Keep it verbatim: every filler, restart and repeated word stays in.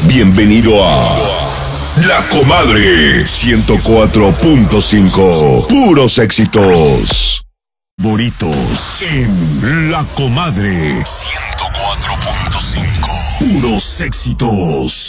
Bienvenido a La Comadre ciento cuatro punto cinco. Puros éxitos. Bonitos en La Comadre ciento cuatro punto cinco. Puros éxitos.